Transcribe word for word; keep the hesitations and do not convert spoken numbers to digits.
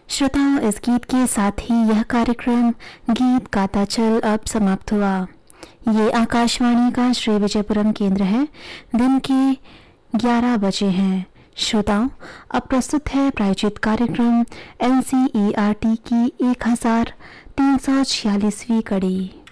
श्रोताओं, इस गीत के साथ ही यह कार्यक्रम गीत गाता चल अब समाप्त हुआ। ये आकाशवाणी का श्री विजयपुरम केंद्र है। दिन के ग्यारह बजे हैं। श्रोताओं, अब प्रस्तुत है प्रायोजित कार्यक्रम N C E R T की एक हजार तीन सौ छियालीसवीं कड़ी।